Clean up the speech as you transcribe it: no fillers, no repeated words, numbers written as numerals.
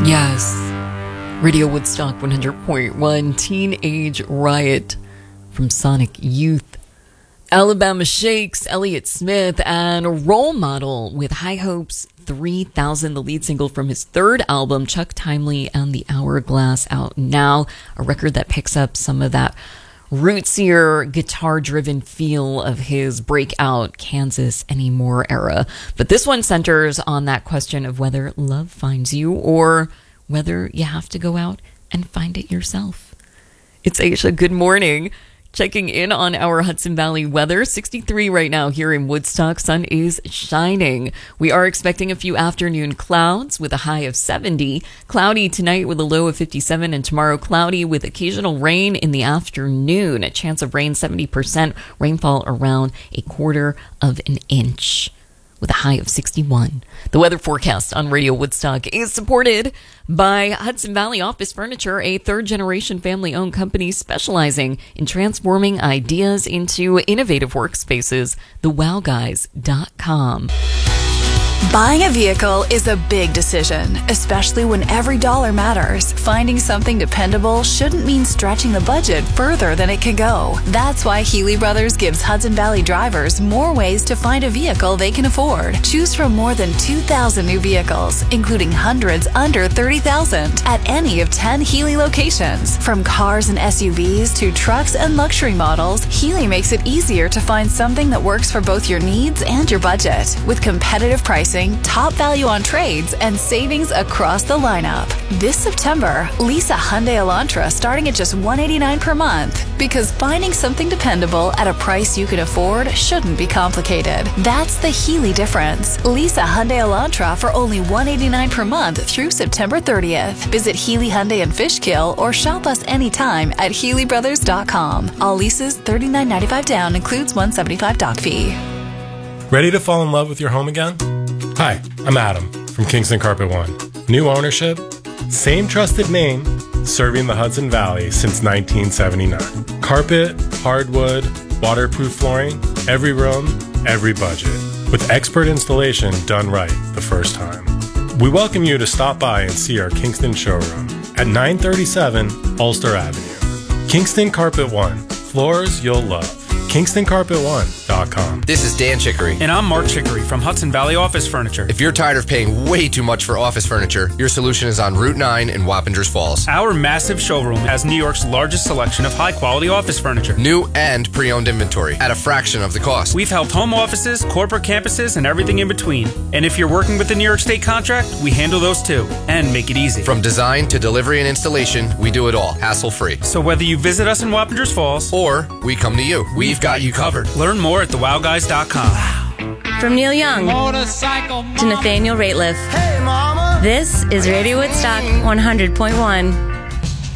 Yes. Radio Woodstock 100.1, Teenage Riot from Sonic Youth. Alabama Shakes, Elliott Smith, and Role Model with High Hopes 3000, the lead single from his third album, Chuck Timely and the Hourglass, out now. A record that picks up some of that rootsier, guitar-driven feel of his breakout Kansas Anymore era. But this one centers on that question of whether love finds you or whether you have to go out and find it yourself. It's Aisha. Good morning. Checking in on our Hudson Valley weather. 63 right now here in Woodstock. Sun is shining. We are expecting a few afternoon clouds with a high of 70. Cloudy tonight with a low of 57, and tomorrow cloudy with occasional rain in the afternoon. A chance of rain 70%. Rainfall around 1/4 of an inch with a high of 61. The weather forecast on Radio Woodstock is supported by Hudson Valley Office Furniture, a third-generation family-owned company specializing in transforming ideas into innovative workspaces. TheWowGuys.com. Buying a vehicle is a big decision, especially when every dollar matters. Finding something dependable shouldn't mean stretching the budget further than it can go. That's why Healy Brothers gives Hudson Valley drivers more ways to find a vehicle they can afford. Choose from more than 2,000 new vehicles, including hundreds under $30,000 at any of 10 Healy locations. From cars and SUVs to trucks and luxury models, Healy makes it easier to find something that works for both your needs and your budget. With competitive pricing, top value on trades, and savings across the lineup. This September, lease a Hyundai Elantra starting at just $189 per month. Because finding something dependable at a price you can afford shouldn't be complicated. That's the Healy difference. Lease a Hyundai Elantra for only $189 per month through September 30th. Visit Healy Hyundai in Fishkill or shop us anytime at HealyBrothers.com. All leases $39.95 down, includes $175 dock fee. Ready to fall in love with your home again? Hi, I'm Adam from Kingston Carpet One. New ownership, same trusted name, serving the Hudson Valley since 1979. Carpet, hardwood, waterproof flooring, every room, every budget. With expert installation done right the first time. We welcome you to stop by and see our Kingston showroom at 937 Ulster Avenue. Kingston Carpet One, floors you'll love. KingstonCarpet1.com. This is Dan Chicory. And I'm Mark Chicory from Hudson Valley Office Furniture. If you're tired of paying way too much for office furniture, your solution is on Route 9 in Wappingers Falls. Our massive showroom has New York's largest selection of high-quality office furniture. New and pre-owned inventory at a fraction of the cost. We've helped home offices, corporate campuses, and everything in between. And if you're working with a New York State contract, we handle those too and make it easy. From design to delivery and installation, we do it all, hassle-free. So whether you visit us in Wappingers Falls or we come to you, we've got you covered. Learn more at thewowguys.com. From Neil Young to Nathaniel Rateliff, this is Radio Woodstock 100.1.